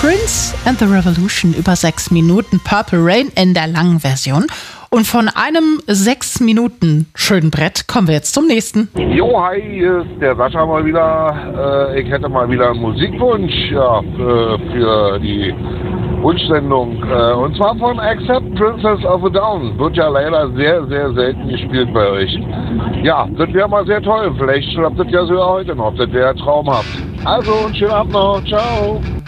Prince and the Revolution über 6 Minuten, Purple Rain in der langen Version. Und von einem 6 Minuten schönen Brett kommen wir jetzt zum nächsten. Jo, hi, hier ist der Sascha mal wieder. Ich hätte mal wieder einen Musikwunsch für die Wunschsendung. Und zwar von Accept Princess of a Down. Wird ja leider sehr, sehr selten gespielt bei euch. Ja, das wäre mal sehr toll. Vielleicht schlappt das ja sogar heute noch. Das wäre traumhaft. Also, einen schönen Abend noch. Ciao.